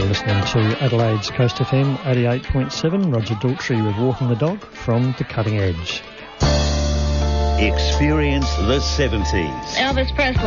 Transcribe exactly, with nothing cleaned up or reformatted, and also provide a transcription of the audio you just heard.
You're listening to Adelaide's Coast F M eighty-eight point seven. Roger Daltrey with Walking the Dog from The Cutting Edge. Experience the seventies. Elvis Presley.